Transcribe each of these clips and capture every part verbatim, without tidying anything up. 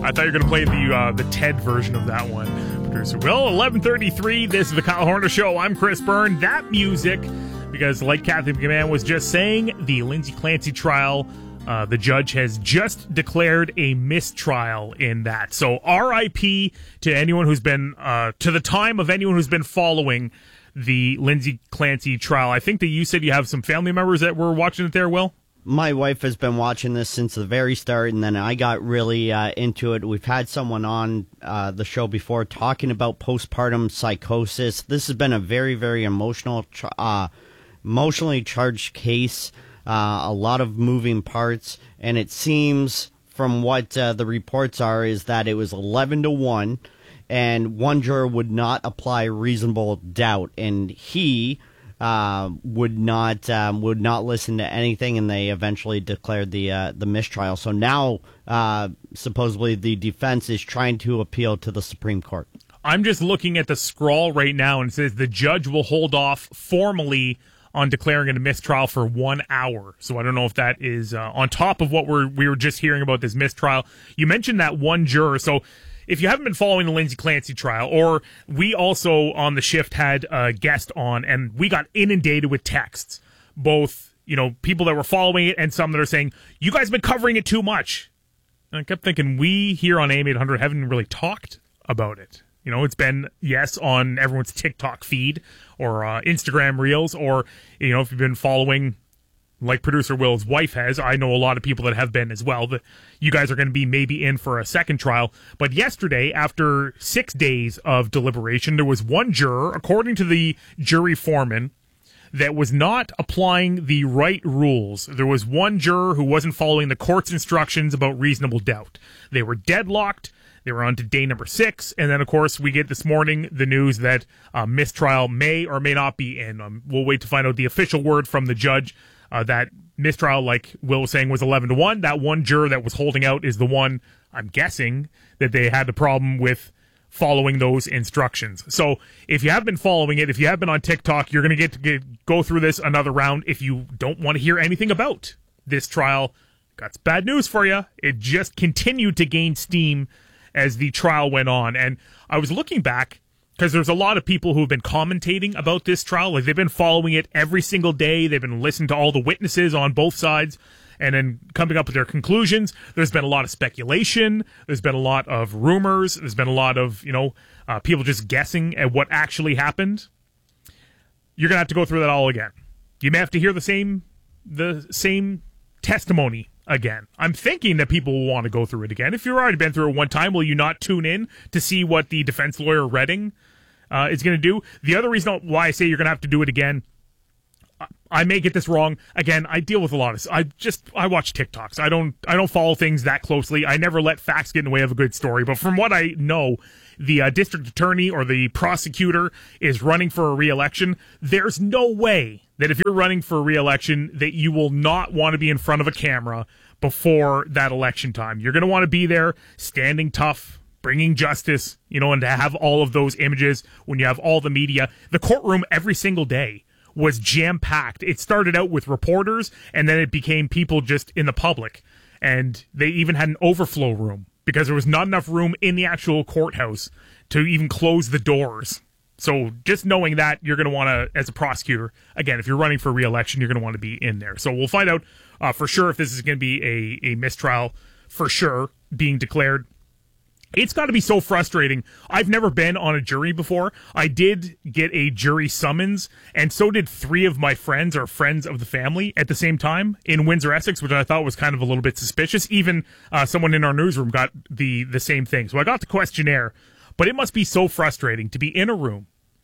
I thought you were going to play the uh, the Ted version of that one. Producer Will, eleven thirty-three. This is the Kyle Horner Show. I'm Chris Byrne. That music, because like Kathy McMahon was just saying, the Lindsay Clancy trial, uh, the judge has just declared a mistrial in that. So R I P to anyone who's been, uh, to the time of anyone who's been following the Lindsay Clancy trial. I think that you said you have some family members that were watching it there, Will? My wife has been watching this since the very start, and then I got really uh, into it. We've had someone on uh, the show before talking about postpartum psychosis. This has been a very, very emotional, uh, emotionally charged case, uh, a lot of moving parts, and it seems from what uh, the reports are is that it was eleven to one, and one juror would not apply reasonable doubt, and he... Uh, would not um, would not listen to anything, and they eventually declared the uh, the mistrial. So now, uh, supposedly, the defense is trying to appeal to the Supreme Court. I'm just looking at the scroll right now, and it says the judge will hold off formally on declaring it a mistrial for one hour. So I don't know if that is uh, on top of what we're we were just hearing about this mistrial. You mentioned that one juror, so. If you haven't been following the Lindsay Clancy trial, or we also on the shift had a guest on, and we got inundated with texts, both, you know, people that were following it and some that are saying, you guys have been covering it too much. And I kept thinking, we here on A M eight hundred haven't really talked about it. You know, it's been, yes, on everyone's TikTok feed or uh, Instagram Reels, or, you know, if you've been following... like producer Will's wife has. I know a lot of people that have been as well. That you guys are going to be maybe in for a second trial. But yesterday, after six days of deliberation, there was one juror, according to the jury foreman, that was not applying the right rules. There was one juror who wasn't following the court's instructions about reasonable doubt. They were deadlocked. They were on to day number six. And then, of course, we get this morning the news that uh, mistrial may or may not be in. Um, we'll wait to find out the official word from the judge. Uh, that mistrial, like Will was saying, was eleven to one. That one juror that was holding out is the one, I'm guessing, that they had the problem with following those instructions. So if you have been following it, if you have been on TikTok, you're going to get to get, go through this another round. If you don't want to hear anything about this trial, got some bad news for you. It just continued to gain steam as the trial went on. And I was looking back, because there's a lot of people who have been commentating about this trial. Like, they've been following it every single day. They've been listening to all the witnesses on both sides and then coming up with their conclusions. There's been a lot of speculation. There's been a lot of rumors. There's been a lot of, you know, uh, people just guessing at what actually happened. You're going to have to go through that all again. You may have to hear the same, the same testimony again. I'm thinking that people will want to go through it again. If you've already been through it one time, will you not tune in to see what the defense lawyer Redding uh, is going to do? The other reason why I say you're going to have to do it again, I may get this wrong. Again, I deal with a lot of, I just, I watch TikToks. I don't, I don't follow things that closely. I never let facts get in the way of a good story. But from what I know, the uh, district attorney or the prosecutor is running for a re-election. There's no way that if you're running for a re-election that you will not want to be in front of a camera before that election time. You're going to want to be there, standing tough, bringing justice, you know, and to have all of those images when you have all the media. The courtroom every single day was jam-packed. It started out with reporters, and then it became people just in the public. And they even had an overflow room because there was not enough room in the actual courthouse to even close the doors. So just knowing that, you're going to want to, as a prosecutor, again, if you're running for re-election, you're going to want to be in there. So we'll find out uh, for sure if this is going to be a, a mistrial for sure being declared. It's got to be so frustrating. I've never been on a jury before. I did get a jury summons, and so did three of my friends or friends of the family at the same time in Windsor, Essex, which I thought was kind of a little bit suspicious. Even uh, someone in our newsroom got the, the same thing. So I got the questionnaire. But it must be so frustrating to be in a room.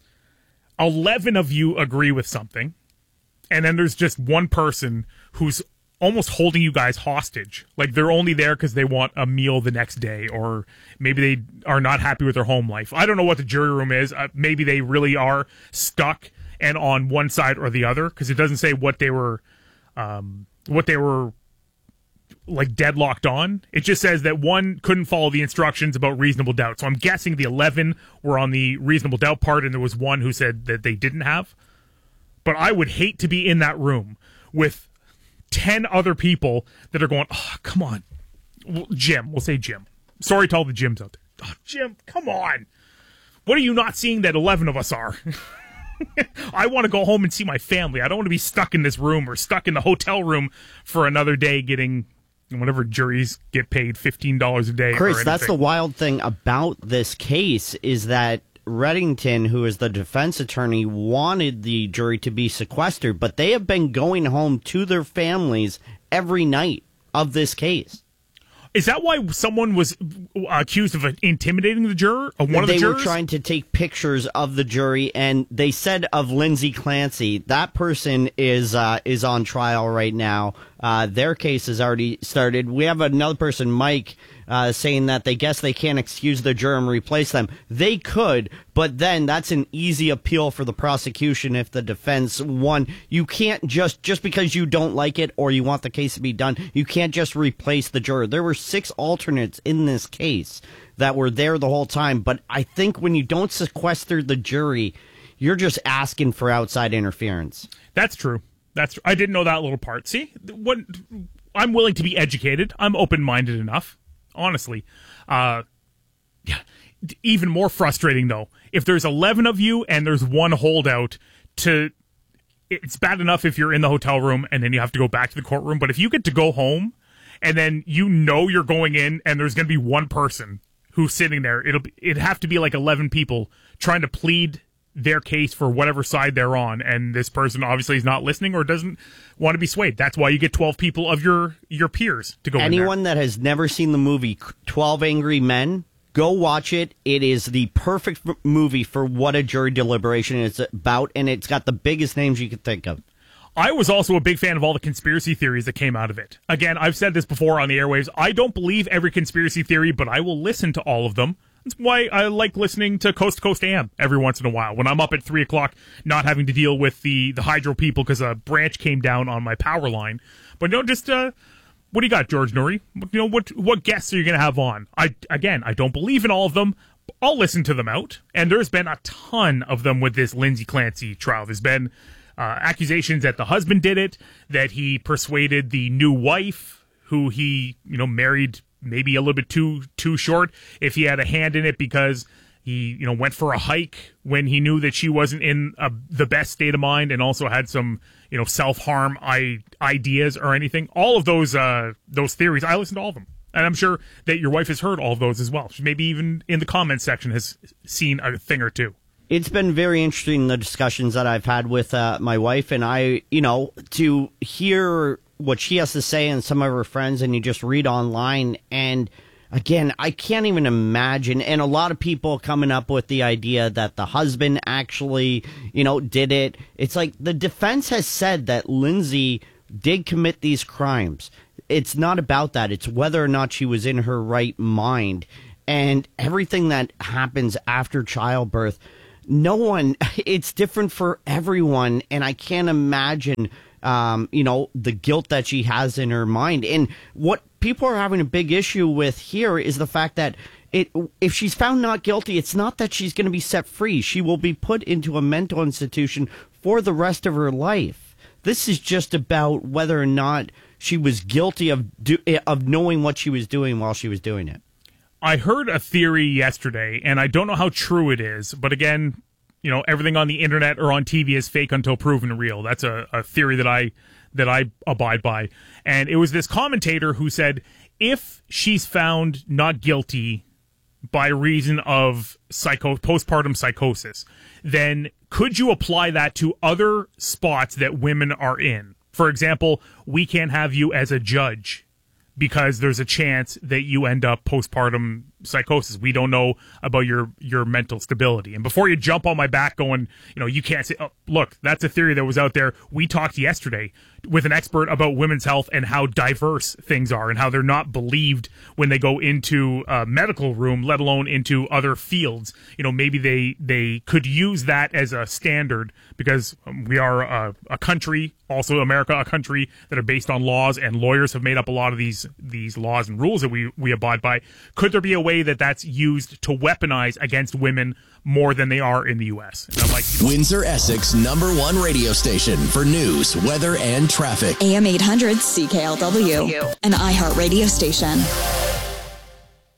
eleven of you agree with something, and then there's just one person who's almost holding you guys hostage. Like they're only there because they want a meal the next day, or maybe they are not happy with their home life. I don't know what the jury room is. Uh, maybe they really are stuck and on one side or the other, because it doesn't say what they were, um, what they were like deadlocked on. It just says that one couldn't follow the instructions about reasonable doubt. So I'm guessing the eleven were on the reasonable doubt part, and there was one who said that they didn't have. But I would hate to be in that room with ten other people that are going, oh, come on. Jim, we'll say Jim. Sorry to all the Jims out there. Oh, Jim, come on. What are you not seeing that eleven of us are? I want to go home and see my family. I don't want to be stuck in this room or stuck in the hotel room for another day getting whatever juries get paid fifteen dollars a day. Chris, that's the wild thing about this case is that Reddington, who is the defense attorney, wanted the jury to be sequestered, but they have been going home to their families every night of this case. Is that why someone was accused of intimidating the juror? Of one of the jurors? They were trying to take pictures of the jury, and they said of Lindsay Clancy, that person is uh, is on trial right now. Uh, their case has already started. We have another person, Mike, uh, saying that they guess they can't excuse the juror and replace them. They could, but then that's an easy appeal for the prosecution if the defense won. You can't just, just because you don't like it or you want the case to be done, you can't just replace the juror. There were six alternates in this case that were there the whole time, but I think when you don't sequester the jury, you're just asking for outside interference. That's true. That's true. I didn't know that little part. See, what I'm willing to be educated. I'm open-minded enough, honestly. Uh, yeah. Even more frustrating, though, if there's eleven of you and there's one holdout, to it's bad enough if you're in the hotel room and then you have to go back to the courtroom, but if you get to go home and then you know you're going in and there's going to be one person who's sitting there, it'll be, it'd have to be like eleven people trying to plead their case for whatever side they're on, and this person obviously is not listening or doesn't want to be swayed. That's why you get twelve people of your your peers to go in there. Anyone that has never seen the movie twelve Angry Men, go watch it. It is the perfect f- movie for what a jury deliberation is about, and it's got the biggest names you could think of. I was also a big fan of all the conspiracy theories that came out of it. Again, I've said this before on the airwaves. I don't believe every conspiracy theory, but I will listen to all of them. That's why I like listening to Coast to Coast A M every once in a while. When I'm up at three o'clock, not having to deal with the, the hydro people because a branch came down on my power line. But, you know, just, uh, what do you got, George Noory? You know, what what guests are you going to have on? I Again, I don't believe in all of them. I'll listen to them out. And there's been a ton of them with this Lindsay Clancy trial. There's been uh, accusations that the husband did it, that he persuaded the new wife, who he, you know, married maybe a little bit too too short, if he had a hand in it because he, you know, went for a hike when he knew that she wasn't in a, the best state of mind, and also had some, you know, self-harm I, ideas or anything. All of those uh, those theories, I listened to all of them. And I'm sure that your wife has heard all of those as well. She maybe even in the comments section has seen a thing or two. It's been very interesting, the discussions that I've had with uh, my wife, and I, you know, to hear what she has to say and some of her friends, and you just read online, and again, I can't even imagine, and a lot of people coming up with the idea that the husband actually, you know, did it. It's like the defense has said that Lindsay did commit these crimes. It's not about that. It's whether or not she was in her right mind, and everything that happens after childbirth, no one, it's different for everyone, and I can't imagine Um, you know, the guilt that she has in her mind. And what people are having a big issue with here is the fact that it, if she's found not guilty, it's not that she's going to be set free. She will be put into a mental institution for the rest of her life. This is just about whether or not she was guilty of do, of knowing what she was doing while she was doing it. I heard a theory yesterday, and I don't know how true it is, but again, you know, everything on the internet or on T V is fake until proven real. That's a, a theory that I that I abide by. And it was this commentator who said, if she's found not guilty by reason of psycho postpartum psychosis, then could you apply that to other spots that women are in? For example, we can't have you as a judge because there's a chance that you end up postpartum psychosis. We don't know about your, your mental stability. And before you jump on my back going, you know, you can't say, oh, look, that's a theory that was out there. We talked yesterday with an expert about women's health and how diverse things are and how they're not believed when they go into a medical room, let alone into other fields. You know, maybe they, they could use that as a standard because we are a, a country, also America, a country that are based on laws, and lawyers have made up a lot of these, these laws and rules that we, we abide by. Could there be a way that that's used to weaponize against women more than they are in the U S? And I'm like, you know, Windsor, Essex, number one radio station for news, weather, and traffic. A M eight hundred C K L W, an iHeart radio station.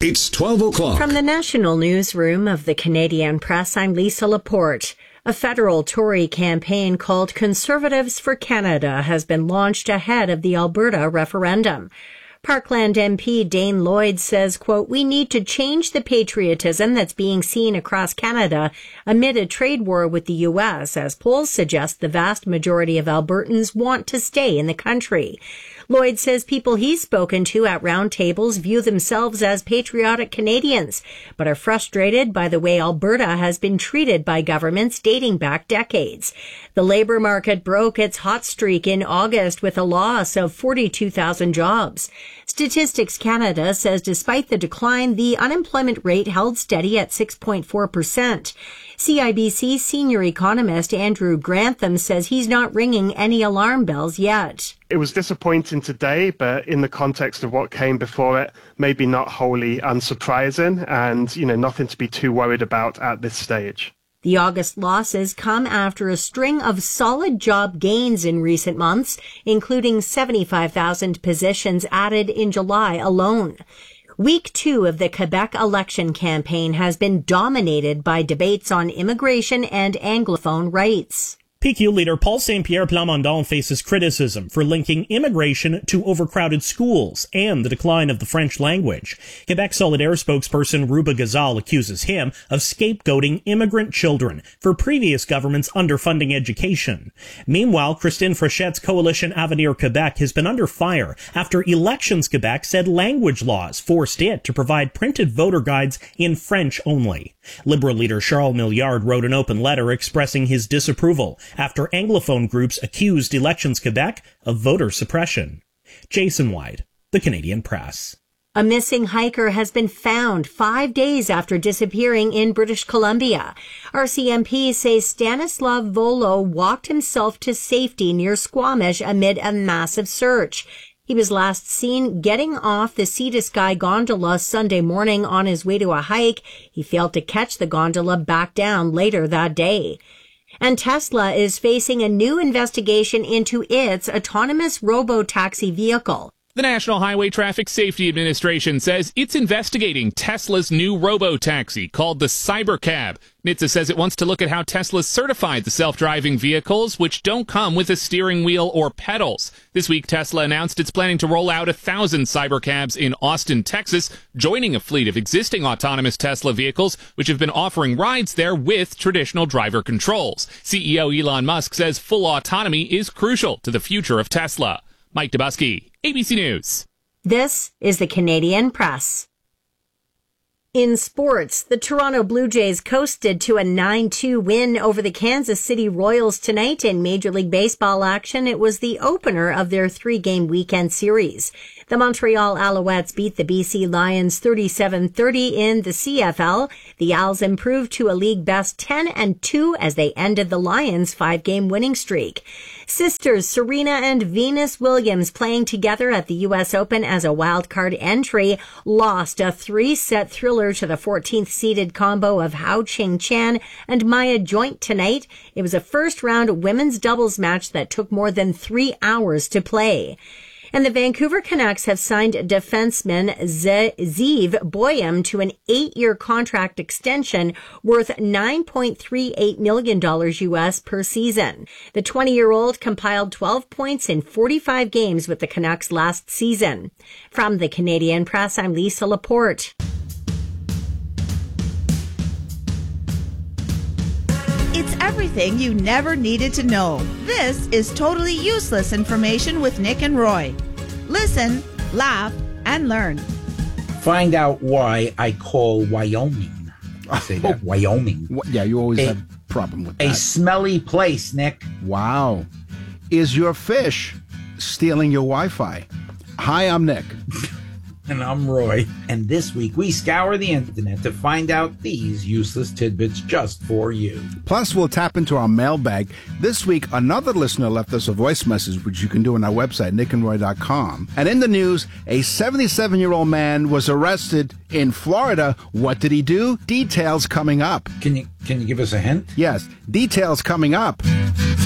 It's twelve o'clock. From the National Newsroom of the Canadian Press, I'm Lisa Laporte. A federal Tory campaign called Conservatives for Canada has been launched ahead of the Alberta referendum. Parkland M P Dane Lloyd says, quote, "We need to change the patriotism that's being seen across Canada amid a trade war with the U S, as polls suggest the vast majority of Albertans want to stay in the country." Lloyd says people he's spoken to at roundtables view themselves as patriotic Canadians, but are frustrated by the way Alberta has been treated by governments dating back decades. The labor market broke its hot streak in August with a loss of forty-two thousand jobs. Statistics Canada says despite the decline, the unemployment rate held steady at six point four percent. C I B C senior economist Andrew Grantham says he's not ringing any alarm bells yet. It was disappointing today, but in the context of what came before it, maybe not wholly unsurprising and, you know, nothing to be too worried about at this stage. The August losses come after a string of solid job gains in recent months, including seventy-five thousand positions added in July alone. Week two of the Quebec election campaign has been dominated by debates on immigration and Anglophone rights. P Q leader Paul Saint-Pierre Plamondon faces criticism for linking immigration to overcrowded schools and the decline of the French language. Quebec Solidaire spokesperson Ruba Gazal accuses him of scapegoating immigrant children for previous governments underfunding education. Meanwhile, Christine Fréchette's coalition Avenir Quebec has been under fire after Elections Quebec said language laws forced it to provide printed voter guides in French only. Liberal leader Charles Milliard wrote an open letter expressing his disapproval after Anglophone groups accused Elections Quebec of voter suppression. Jason White, The Canadian Press. A missing hiker has been found five days after disappearing in British Columbia. R C M P says Stanislav Volo walked himself to safety near Squamish amid a massive search. He was last seen getting off the Sea to Sky gondola Sunday morning on his way to a hike. He failed to catch the gondola back down later that day. And Tesla is facing a new investigation into its autonomous robo-taxi vehicle. The National Highway Traffic Safety Administration says it's investigating Tesla's new robo-taxi called the Cybercab. N H T S A says it wants to look at how Tesla certified the self-driving vehicles, which don't come with a steering wheel or pedals. This week, Tesla announced it's planning to roll out a thousand Cybercabs in Austin, Texas, joining a fleet of existing autonomous Tesla vehicles, which have been offering rides there with traditional driver controls. C E O Elon Musk says full autonomy is crucial to the future of Tesla. Mike Dubusky, A B C News. This is the Canadian Press. In sports, the Toronto Blue Jays coasted to a nine two win over the Kansas City Royals tonight in Major League Baseball action. It was the opener of their three-game weekend series. The Montreal Alouettes beat the B C Lions thirty-seven thirty in the C F L. The Owls improved to a league best ten and two as they ended the Lions' five-game winning streak. Sisters Serena and Venus Williams, playing together at the U S Open as a wild-card entry, lost a three-set thriller to the fourteenth-seeded combo of Hao Qing Chan and Maya Joint tonight. It was a first-round women's doubles match that took more than three hours to play. And the Vancouver Canucks have signed defenseman Zeev Boyum to an eight-year contract extension worth nine point three eight million dollars U S per season. The twenty-year-old compiled twelve points in forty-five games with the Canucks last season. From the Canadian Press, I'm Lisa Laporte. It's everything you never needed to know. This is totally useless information with Nick and Roy. Listen, laugh, and learn. Find out why I call Wyoming. I say that, oh, Wyoming. Yeah, you always a, have a problem with that. A smelly place, Nick. Wow. Is your fish stealing your Wi-Fi? Hi, I'm Nick. And I'm Roy. And this week we scour the internet to find out these useless tidbits just for you. Plus, we'll tap into our mailbag. This week, another listener left us a voice message, which you can do on our website, nick and roy dot com. And in the news, a seventy-seven-year-old man was arrested in Florida. What did he do? Details coming up. Can you can you give us a hint? Yes, details coming up.